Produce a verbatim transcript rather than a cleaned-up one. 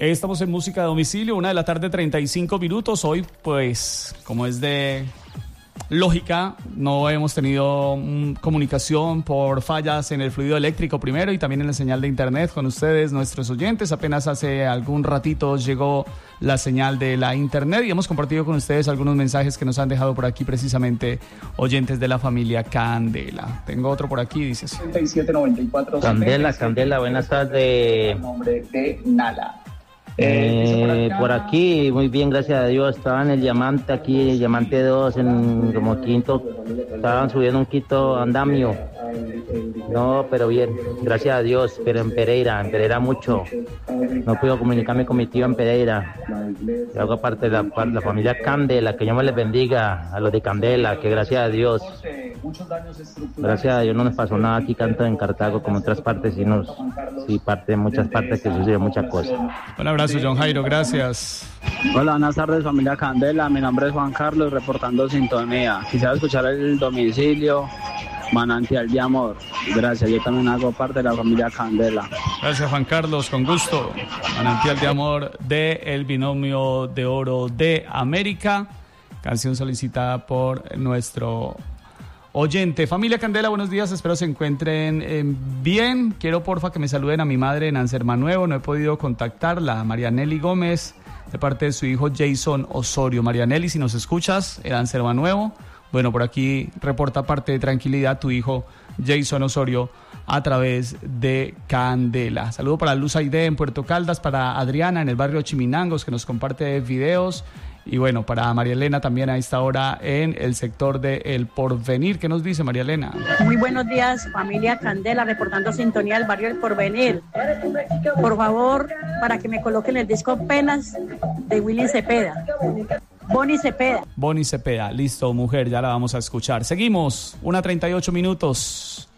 Estamos en Música de Domicilio, una de la tarde, treinta y cinco minutos. Hoy, pues, como es de lógica, no hemos tenido mm, comunicación por fallas en el fluido eléctrico primero y también en la señal de internet con ustedes, nuestros oyentes. Apenas hace algún ratito llegó la señal de la internet y hemos compartido con ustedes algunos mensajes que nos han dejado por aquí precisamente oyentes de la familia Candela. Tengo otro por aquí, dice setenta y siete noventa y cuatro Candela, Candela, buenas tardes. Nombre de Nala. Eh, por aquí, muy bien, gracias a Dios. Estaba en el Diamante, aquí, el Diamante dos, en como quinto, estaban subiendo un quinto andamio. No, pero bien, gracias a Dios, pero en Pereira, en Pereira mucho. No puedo comunicarme con mi tío en Pereira. Yo hago parte de la, la familia Candela, que Dios me les bendiga a los de Candela, que gracias a Dios, gracias a Dios no nos pasó nada aquí tanto en Cartago como en otras partes, sino sí parte en muchas partes que sucedió muchas cosas. Un abrazo, John Jairo, gracias. Hola, buenas tardes, familia Candela. Mi nombre es Juan Carlos, reportando sintonía. Quisiera escuchar el domicilio Manantial de Amor. Gracias, yo también hago parte de la familia Candela. Gracias, Juan Carlos, con gusto. Manantial de Amor de El Binomio de Oro de América. Canción solicitada por nuestro oyente. Familia Candela, buenos días, espero se encuentren eh, bien. Quiero porfa que me saluden a mi madre en Anserma Nuevo, no he podido contactarla, Marianelli Gómez, de parte de su hijo Jason Osorio. Marianelli, si nos escuchas, en Anserma Nuevo, bueno, por aquí reporta parte de tranquilidad tu hijo Jason Osorio a través de Candela. Saludo para Luz Aide en Puerto Caldas, para Adriana en el barrio Chiminangos, que nos comparte videos. Y bueno, para María Elena también a esta hora en el sector de El Porvenir. ¿Qué nos dice María Elena? Muy buenos días, familia Candela, reportando sintonía del barrio El Porvenir. Por favor, para que me coloquen el disco Penas de Willy Cepeda. Bonnie Cepeda. Bonnie Cepeda, listo, mujer, ya la vamos a escuchar. Seguimos, una treinta y ocho minutos.